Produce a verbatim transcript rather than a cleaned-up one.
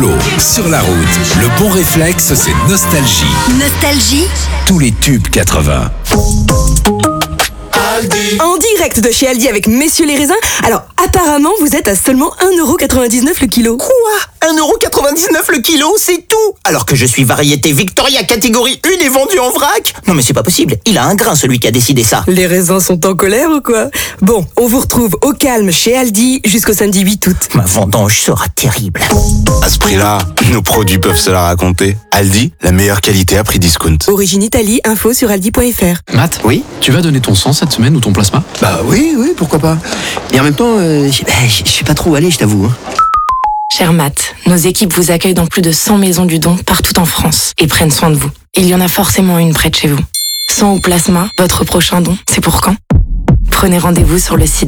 boulot, sur la route, le bon réflexe, c'est Nostalgie. Nostalgie. Tous les tubes quatre-vingts. En direct de chez Aldi avec Messieurs les raisins. Alors, apparemment, vous êtes à seulement un euro quatre-vingt-dix-neuf le kilo. Quoi ? un euro quatre-vingt-dix-neuf le kilo, c'est tout ? Alors que je suis variété Victoria catégorie un et vendu en vrac ? Non mais c'est pas possible, il a un grain celui qui a décidé ça. Les raisins sont en colère ou quoi ? Bon, on vous retrouve au calme chez Aldi jusqu'au samedi huit août. Ma vendange sera terrible. À ce prix-là, nos produits peuvent se la raconter. Aldi, la meilleure qualité à prix discount. Origine Italie, info sur aldi point fr. Matt, Oui ? tu vas donner ton sang cette semaine ou ton plasma ? Bah oui, oui, pourquoi pas. Et en même temps, euh, je je sais pas trop où aller, je t'avoue. hein. Cher Matt, nos équipes vous accueillent dans plus de cent maisons du don partout en France et prennent soin de vous. Il y en a forcément une près de chez vous. Sang ou plasma, votre prochain don, c'est pour quand ? Prenez rendez-vous sur le site